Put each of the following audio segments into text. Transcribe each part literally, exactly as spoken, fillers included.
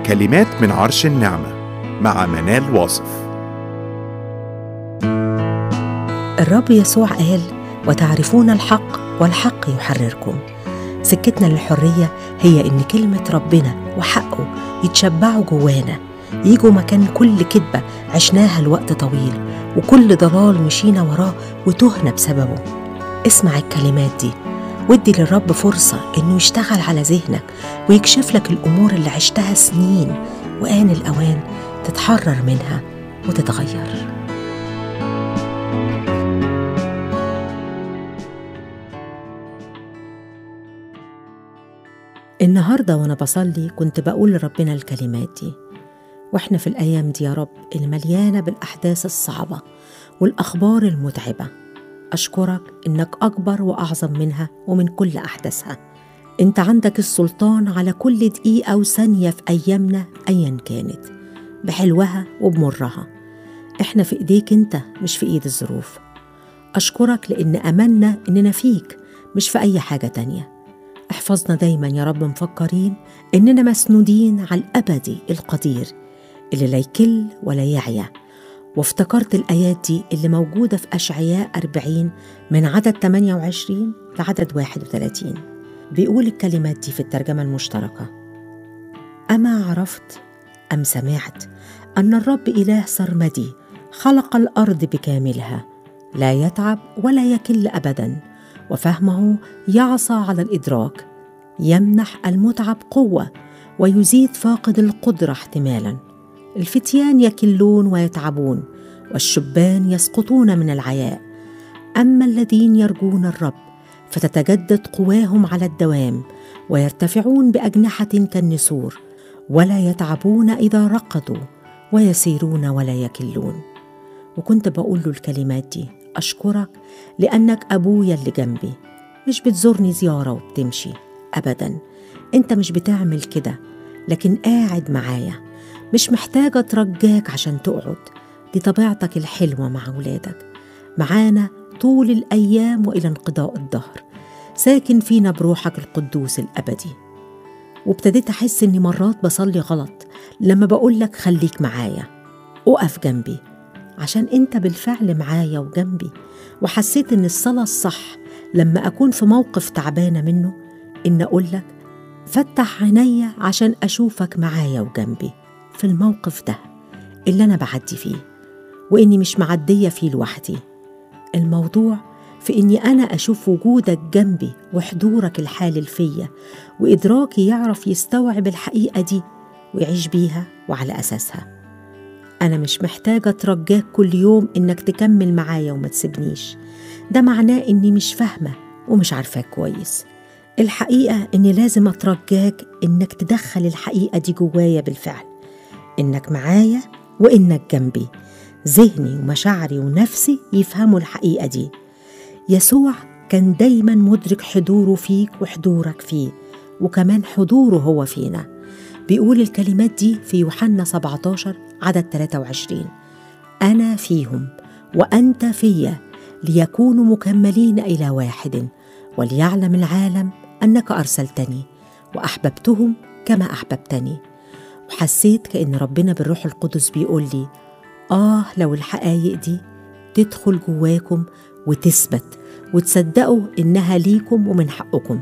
كلمات من عرش النعمة مع منال واصف. الرب يسوع قال: وتعرفون الحق والحق يحرركم. سكتنا للحرية هي إن كلمة ربنا وحقه يتشبعوا جوانا، يجوا مكان كل كذبة عشناها لوقت طويل وكل ضلال مشينا وراه وتهنا بسببه. اسمع الكلمات دي ودي للرب فرصة إنه يشتغل على ذهنك ويكشف لك الأمور اللي عشتها سنين، وآن الأوان تتحرر منها وتتغير. النهاردة وأنا بصلي كنت بقول لربنا الكلمات دي، وإحنا في الأيام دي يا رب المليانة بالأحداث الصعبة والأخبار المتعبة، أشكرك إنك أكبر وأعظم منها ومن كل أحداثها. أنت عندك السلطان على كل دقيقة وثانية في أيامنا أيا كانت، بحلوها وبمرها. إحنا في إيديك أنت، مش في إيد الظروف. أشكرك لأن أملنا إننا فيك مش في أي حاجة تانية. احفظنا دايما يا رب مفكرين إننا مسنودين على الأبدي القدير اللي لا يكل ولا يعيا. وافتكرت الآيات دي اللي موجودة في أشعياء أربعين من عدد ثمانية وعشرين لعدد واحد وثلاثين. بيقول الكلمات دي في الترجمة المشتركة: أما عرفت أم سمعت أن الرب إله سرمدي خلق الأرض بكاملها، لا يتعب ولا يكل أبدا، وفهمه يعصى على الإدراك، يمنح المتعب قوة ويزيد فاقد القدرة احتمالا. الفتيان يكلون ويتعبون، والشبان يسقطون من العياء، أما الذين يرجون الرب فتتجدد قواهم على الدوام، ويرتفعون بأجنحة كالنسور، ولا يتعبون إذا رقدوا، ويسيرون ولا يكلون. وكنت بقول له الكلمات دي: أشكرك لأنك أبويا اللي جنبي، مش بتزورني زيارة وبتمشي أبدا. أنت مش بتعمل كده، لكن قاعد معايا، مش محتاجة ترجاك عشان تقعد. دي طبيعتك الحلوة مع ولادك، معانا طول الأيام وإلى انقضاء الدهر، ساكن فينا بروحك القدوس الأبدي. وابتديت أحس إني مرات بصلي غلط لما بقولك خليك معايا، أقف جنبي، عشان أنت بالفعل معايا وجنبي. وحسيت إن الصلاة الصح لما أكون في موقف تعبانة منه إن أقولك فتح عينيا عشان أشوفك معايا وجنبي في الموقف ده اللي أنا بعدي فيه، وإني مش معدية فيه لوحدي. الموضوع في إني أنا أشوف وجودك جنبي وحضورك الحالل فيا، وإدراكي يعرف يستوعب الحقيقة دي ويعيش بيها وعلى أساسها. أنا مش محتاجة أترجاك كل يوم إنك تكمل معايا وما تسيبنيش، ده معناه إني مش فاهمة ومش عارفاك كويس. الحقيقة إني لازم أترجاك إنك تدخل الحقيقة دي جوايا بالفعل، إنك معايا وإنك جنبي، ذهني ومشاعري ونفسي يفهموا الحقيقة دي. يسوع كان دايما مدرك حضوره فيك وحضورك فيه، وكمان حضوره هو فينا. بيقول الكلمات دي في يوحنا سبعة عشر عدد ثلاثة وعشرين: أنا فيهم وأنت فيا ليكونوا مكملين إلى واحد، وليعلم العالم أنك أرسلتني وأحببتهم كما أحببتني. وحسيت كأن ربنا بالروح القدس بيقول لي: آه لو الحقائق دي تدخل جواكم وتثبت وتصدقوا إنها ليكم ومن حقكم.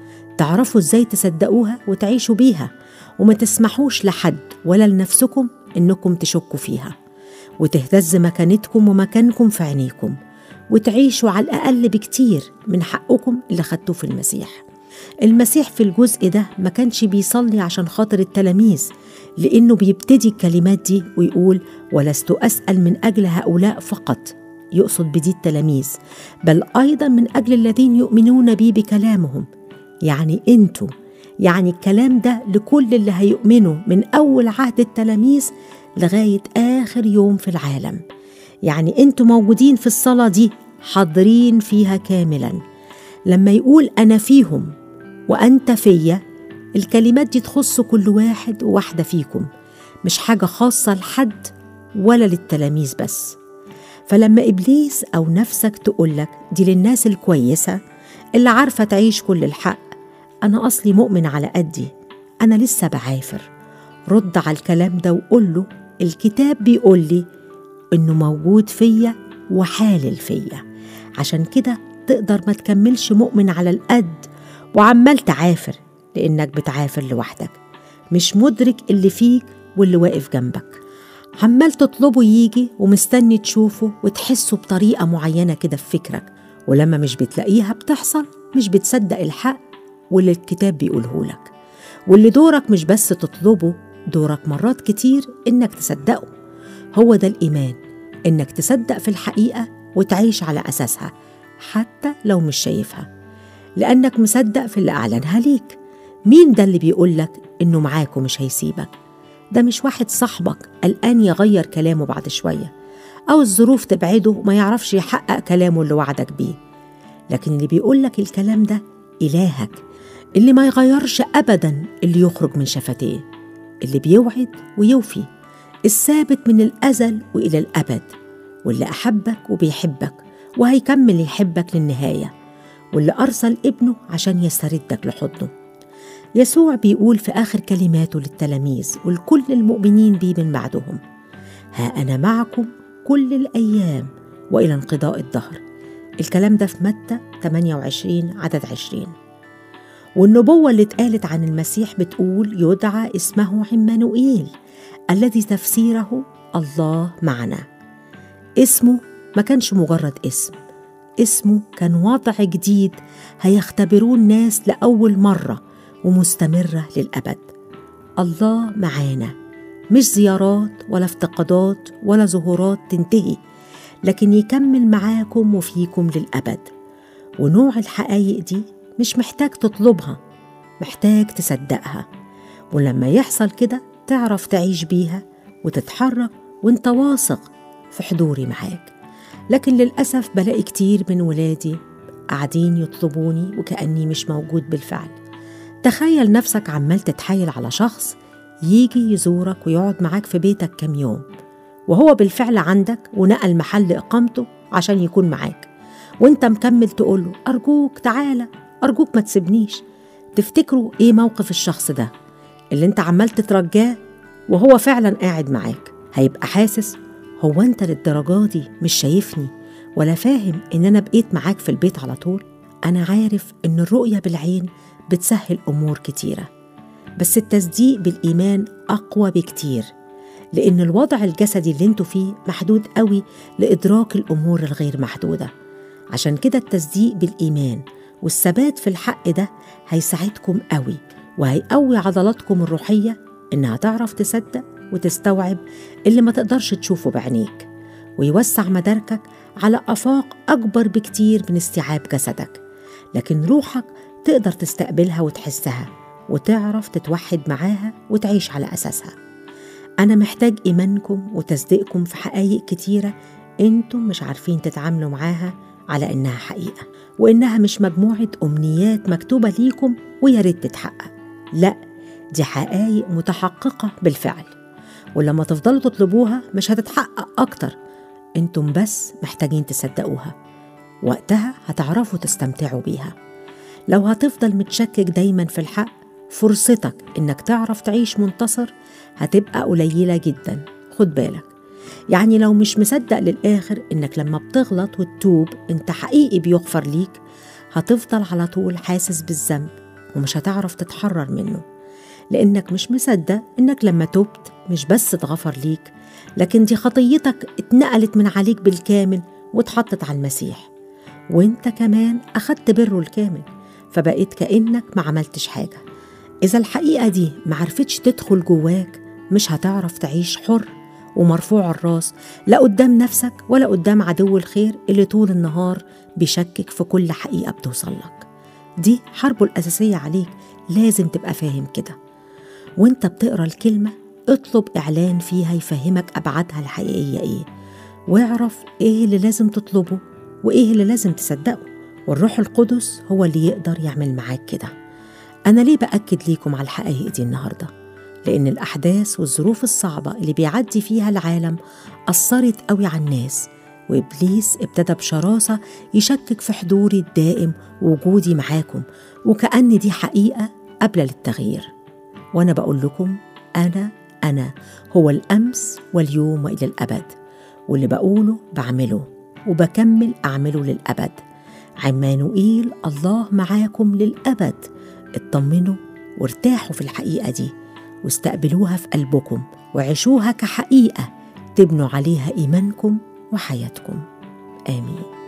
تعرفوا إزاي تصدقوها وتعيشوا بيها، وما تسمحوش لحد ولا لنفسكم إنكم تشكوا فيها، وتهتز مكانتكم ومكانكم في عينيكم، وتعيشوا على الأقل بكتير من حقكم اللي خدتوه في المسيح. المسيح في الجزء ده ما كانش بيصلي عشان خاطر التلاميذ، لأنه بيبتدي الكلمات دي ويقول: ولست أسأل من أجل هؤلاء فقط، يقصد بدي التلاميذ، بل أيضا من أجل الذين يؤمنون بي بكلامهم. يعني أنتوا، يعني الكلام ده لكل اللي هيؤمنوا من أول عهد التلاميذ لغاية آخر يوم في العالم. يعني أنتوا موجودين في الصلاة دي، حاضرين فيها كاملا. لما يقول أنا فيهم وأنت فيا، الكلمات دي تخص كل واحد وواحدة فيكم، مش حاجة خاصة لحد ولا للتلاميذ بس. فلما إبليس أو نفسك تقولك دي للناس الكويسة اللي عارفة تعيش كل الحق، أنا أصلي مؤمن على قدي، أنا لسه بعافر، رد على الكلام ده وقول له الكتاب بيقول لي إنه موجود فيا وحالل فيا، عشان كده تقدر ما تكملش مؤمن على القد وعمال تعافر، لأنك بتعافر لوحدك، مش مدرك اللي فيك واللي واقف جنبك. عمال تطلبه يجي ومستني تشوفه وتحسه بطريقة معينة كده في فكرك، ولما مش بتلاقيها بتحصل مش بتصدق الحق واللي الكتاب بيقوله لك، واللي دورك مش بس تطلبه، دورك مرات كتير إنك تصدقه. هو ده الإيمان، إنك تصدق في الحقيقة وتعيش على أساسها حتى لو مش شايفها، لأنك مصدق في اللي أعلنها ليك. مين ده اللي بيقولك إنه معاك ومش هيسيبك؟ ده مش واحد صاحبك قلقان يغير كلامه بعد شوية، أو الظروف تبعده وما يعرفش يحقق كلامه اللي وعدك بيه، لكن اللي بيقولك الكلام ده إلهك، اللي ما يغيرش أبداً اللي يخرج من شفتيه، اللي بيوعد ويوفي، الثابت من الأزل وإلى الأبد، واللي أحبك وبيحبك وهيكمل يحبك للنهاية، واللي أرسل ابنه عشان يستردك لحضنه. يسوع بيقول في آخر كلماته للتلاميذ والكل المؤمنين بيه من بعدهم: ها أنا معكم كل الأيام وإلى انقضاء الدهر. الكلام ده في متى ثمانية وعشرين عدد عشرين. والنبوة اللي اتقالت عن المسيح بتقول: يدعى اسمه عمانوئيل، الذي تفسيره الله معنا. اسمه ما كانش مجرد اسم، اسمه كان وضع جديد هيختبروه الناس لأول مرة ومستمرة للأبد. الله معانا، مش زيارات ولا افتقادات ولا ظهورات تنتهي، لكن يكمل معاكم وفيكم للأبد. ونوع الحقائق دي مش محتاج تطلبها، محتاج تصدقها، ولما يحصل كده تعرف تعيش بيها وتتحرك وانت واثق في حضوري معاك. لكن للأسف بلاقي كتير من ولادي قاعدين يطلبوني وكأني مش موجود بالفعل. تخيل نفسك عمال تتحايل على شخص يجي يزورك ويقعد معاك في بيتك كام يوم، وهو بالفعل عندك ونقل محل إقامته عشان يكون معاك، وانت مكمل تقوله أرجوك تعالى، أرجوك ما تسيبنيش. تفتكروا إيه موقف الشخص ده اللي انت عمال تترجاه وهو فعلا قاعد معاك؟ هيبقى حاسس هو انت للدرجة دي مش شايفني ولا فاهم ان انا بقيت معاك في البيت على طول؟ انا عارف ان الرؤية بالعين بتسهل امور كتيرة، بس التصديق بالإيمان أقوى بكتير، لأن الوضع الجسدي اللي انتوا فيه محدود قوي لإدراك الأمور الغير محدودة. عشان كده التصديق بالإيمان والثبات في الحق ده هيساعدكم قوي، وهيقوي عضلاتكم الروحية إنها تعرف تصدق وتستوعب اللي ما تقدرش تشوفه بعينيك، ويوسع مداركك على آفاق أكبر بكتير من استيعاب جسدك، لكن روحك تقدر تستقبلها وتحسها وتعرف تتوحد معاها وتعيش على أساسها. أنا محتاج إيمانكم وتصديقكم في حقائق كتيرة أنتم مش عارفين تتعاملوا معاها على إنها حقيقة، وإنها مش مجموعة أمنيات مكتوبة ليكم وياريت تتحقق. لا، دي حقائق متحققة بالفعل، ولما تفضلوا تطلبوها مش هتتحقق أكتر، أنتم بس محتاجين تصدقوها، وقتها هتعرفوا تستمتعوا بيها. لو هتفضل متشكك دايما في الحق، فرصتك إنك تعرف تعيش منتصر هتبقى قليلة جدا. خد بالك، يعني لو مش مصدق للآخر إنك لما بتغلط وتتوب أنت حقيقي بيغفر ليك، هتفضل على طول حاسس بالذنب ومش هتعرف تتحرر منه، لأنك مش مصدق إنك لما تبت مش بس اتغفر ليك، لكن دي خطيتك اتنقلت من عليك بالكامل واتحطت على المسيح، وانت كمان أخدت بره الكامل، فبقيت كأنك ما عملتش حاجة. إذا الحقيقة دي معرفتش تدخل جواك مش هتعرف تعيش حر ومرفوع الراس، لا قدام نفسك ولا قدام عدو الخير اللي طول النهار بيشكك في كل حقيقة بتوصل لك. دي حربه الأساسية عليك، لازم تبقى فاهم كده. وانت بتقرأ الكلمة اطلب إعلان فيها يفهمك أبعادها الحقيقية إيه، واعرف إيه اللي لازم تطلبه وإيه اللي لازم تصدقه، والروح القدس هو اللي يقدر يعمل معاك كده. أنا ليه بأكد ليكم على الحقائق دي النهاردة؟ لأن الأحداث والظروف الصعبة اللي بيعدي فيها العالم أثرت قوي على الناس، وإبليس ابتدى بشراسة يشكك في حضوري الدائم ووجودي معاكم، وكأن دي حقيقة قابلة للتغيير. وأنا بقول لكم أنا أنا هو الأمس واليوم وإلى الأبد، واللي بقوله بعمله وبكمل أعمله للأبد. عمانوئيل، الله معاكم للأبد. اطمنوا وارتاحوا في الحقيقة دي، واستقبلوها في قلبكم وعيشوها كحقيقة تبنوا عليها إيمانكم وحياتكم. آمين.